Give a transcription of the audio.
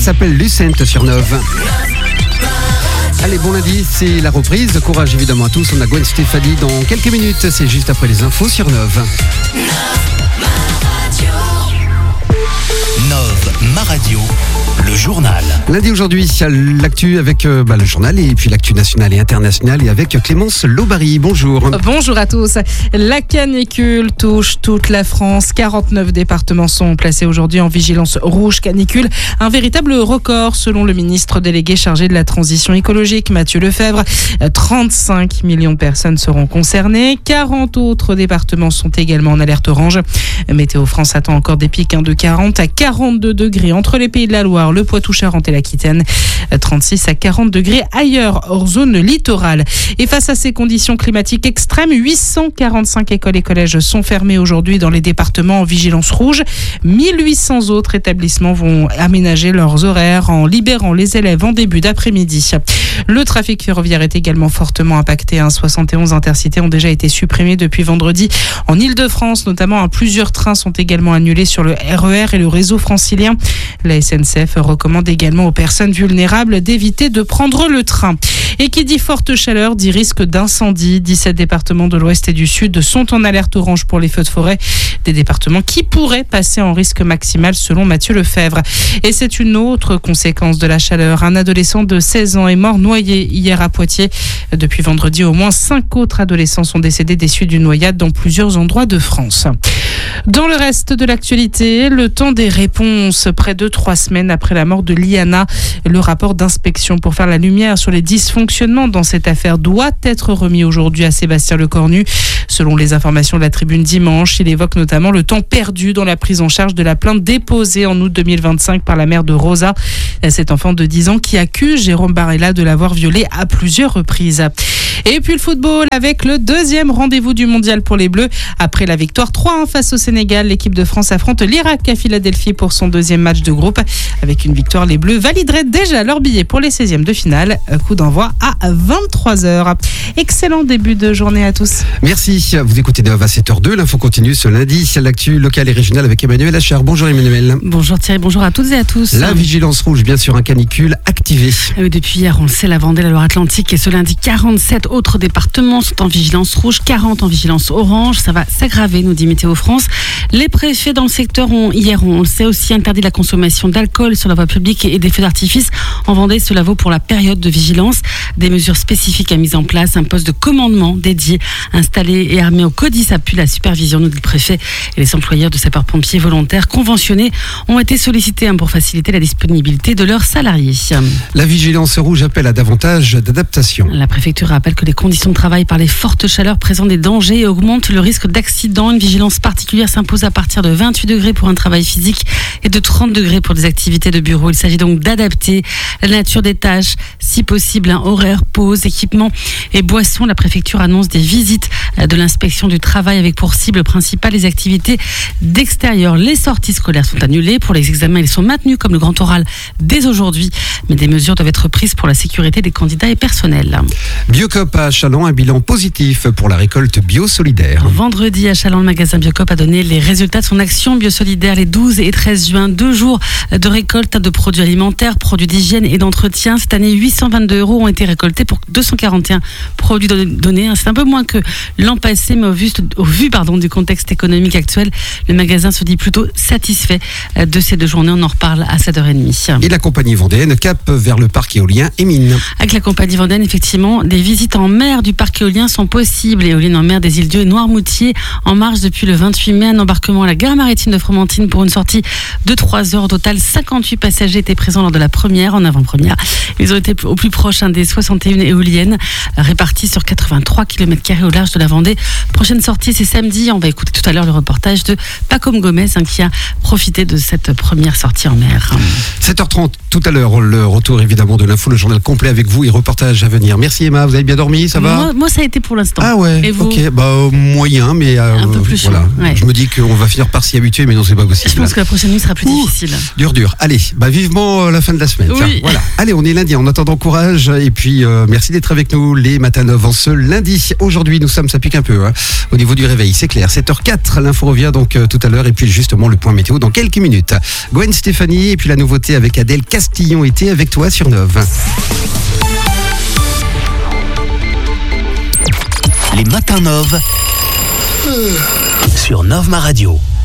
s'appelle Lucente sur Nove. Allez, bon lundi, c'est la reprise. Courage évidemment à tous. On a Gwen Stefani dans quelques minutes. C'est juste après les infos sur Nove. Nove, ma radio, le journal. Lundi aujourd'hui, il y a l'actu avec le journal et puis l'actu nationale et internationale et avec Clémence Lobary. Bonjour. Bonjour à tous. La canicule touche toute la France. 49 départements sont placés aujourd'hui en vigilance rouge canicule. Un véritable record selon le ministre délégué chargé de la transition écologique, Mathieu Lefebvre. 35 millions de personnes seront concernées. 40 autres départements sont également en alerte orange. Météo France attend encore des pics de 40 à 42 degrés entre les Pays de la Loire, le Poitou-Charentes et l'Aquitaine. 36 à 40 degrés ailleurs, hors zone littorale. Et face à ces conditions climatiques extrêmes, 845 écoles et collèges sont fermés aujourd'hui dans les départements en vigilance rouge. 1800 autres établissements vont aménager leurs horaires en libérant les élèves en début d'après-midi. Le trafic ferroviaire est également fortement impacté. 71 intercités ont déjà été supprimés depuis vendredi. En Ile-de-France, notamment, plusieurs trains sont également annulés sur le RER et le réseau francilien. La SNCF recommande également aux personnes vulnérables d'éviter de prendre le train. Et qui dit forte chaleur dit risque d'incendie. 17 départements de l'Ouest et du Sud sont en alerte orange pour les feux de forêt. Des départements qui pourraient passer en risque maximal selon Mathieu Lefebvre. Et c'est une autre conséquence de la chaleur. Un adolescent de 16 ans est mort noyé hier à Poitiers. Depuis vendredi, au moins 5 autres adolescents sont décédés des suites d'une noyade dans plusieurs endroits de France. Dans le reste de l'actualité, le temps des réponses. Près de 3 semaines après la mort de Liana, le rapport d'inspection pour faire la lumière sur les dysfonctionnements dans cette affaire doit être remis aujourd'hui à Sébastien Lecornu. Selon les informations de la Tribune dimanche, il évoque notamment le temps perdu dans la prise en charge de la plainte déposée en août 2025 par la mère de Rosa, cet enfant de 10 ans qui accuse Jérôme Barella de l'avoir violée à plusieurs reprises. Et puis le football avec le deuxième rendez-vous du mondial pour les Bleus. Après la victoire 3-1 face au Sénégal, l'équipe de France affronte l'Irak à Philadelphie pour son deuxième match de groupe. Avec une victoire, les Bleus valideraient déjà leur billet pour les 16e de finale. Coup d'envoi à 23h. Excellent début de journée à tous. Merci. Vous écoutez Nove à 7h02. L'info continue ce lundi. C'est l'actu locale et régionale avec Emmanuel Achard. Bonjour Emmanuel. Bonjour Thierry, bonjour à toutes et à tous. La vigilance rouge, bien sûr, un canicule activé. Oui, depuis hier, on le sait, la Vendée, la Loire-Atlantique et ce lundi, 47 autres départements sont en vigilance rouge, 40 en vigilance orange. Ça va s'aggraver, nous dit Météo France. Les préfets dans le secteur ont hier, on le sait, aussi interdit la consommation d'alcool sur la voie publique et des feux d'artifice. En Vendée, cela vaut pour la période de vigilance. Des mesures spécifiques à mise en place, un poste de commandement dédié, installé et armé au CODIS appuie la supervision, nous dit le préfet. Et les employeurs de sapeurs-pompiers volontaires conventionnés ont été sollicités pour faciliter la disponibilité de leurs salariés. La vigilance rouge appelle à davantage d'adaptation. La préfecture rappelle que les conditions de travail par les fortes chaleurs présentent des dangers et augmentent le risque d'accident. Une vigilance particulière s'impose à partir de 28 degrés pour un travail physique et de 30 degrés pour des activités de bureau. Il s'agit donc d'adapter la nature des tâches, si possible, un horaire, pause, équipement et boissons. La préfecture annonce des visites de l'inspection du travail avec pour cible principale les activités d'extérieur. Les sorties scolaires sont annulées. Pour les examens, ils sont maintenus comme le grand oral dès aujourd'hui. Mais des mesures doivent être prises pour la sécurité des candidats et personnels. Biocop à Châlons, un bilan positif pour la récolte bio solidaire. Vendredi à Châlons, le magasin Biocop a donné les résultats de son action biosolidaire les 12 et 13 juin. 2 jours de récolte de produits alimentaires, produits d'hygiène et d'entretien. Cette année, 822 € ont été récoltés pour 241 produits donnés. C'est un peu moins que l'an passé, mais au vu du contexte économique actuel, le magasin se dit plutôt satisfait de ces 2 journées. On en reparle à 7h30. Et la compagnie vendéenne cap vers le parc éolien Émine. Avec la compagnie vendéenne, effectivement, des visites en mer du parc éolien sont possibles. Éolienne en mer des Îles-Dieu et Noirmoutier en marche depuis le 28 mai. Un embarquement à la gare maritime de Fromentine pour une sortie de 3 heures. Au total, 58 passagers étaient présents lors de la première, en avant-première. Ils ont été au plus proche des 61 éoliennes réparties sur 83 km² au large de la Vendée. Prochaine sortie, c'est samedi. On va écouter tout à l'heure le reportage de Pacôme Gomez qui a profité de cette première sortie en mer. 7h30, tout à l'heure, le retour évidemment de l'info, le journal complet avec vous et reportage à venir. Merci Emma, vous avez bien dormi, ça va ? Moi, ça a été pour l'instant. Ah ouais, et vous ? Ok, moyen, mais un peu plus chaud. voilà. Ouais. Je me dis qu'on va finir par s'y habituer, mais non, c'est pas possible. Je pense que la prochaine nuit sera plus difficile. Dur. Allez, vivement la fin de la semaine. Oui. Tiens, voilà. Allez, on est lundi. En attendant, courage. Et puis, merci d'être avec nous les matins 9 en ce lundi. Aujourd'hui, ça pique un peu au niveau du réveil. C'est clair. 7h04. L'info revient donc tout à l'heure. Et puis, justement, le point météo dans quelques minutes. Gwen Stéphanie. Et puis, la nouveauté avec Adèle Castillon était avec toi sur 9. Les matins 9 sur 9 Ma Radio.